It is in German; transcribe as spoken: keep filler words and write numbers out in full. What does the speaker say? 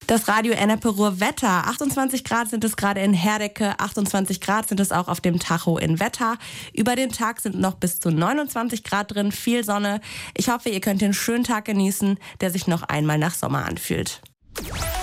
Das Radio Ennepe Ruhr-Wetter. achtundzwanzig Grad sind es gerade in Herdecke, achtundzwanzig Grad sind es auch auf dem Tacho in Wetter. Über den Tag sind noch bis zu neunundzwanzig Grad drin, viel Sonne. Ich hoffe, ihr könnt den schönen Tag genießen, der sich noch einmal nach Sommer anfühlt.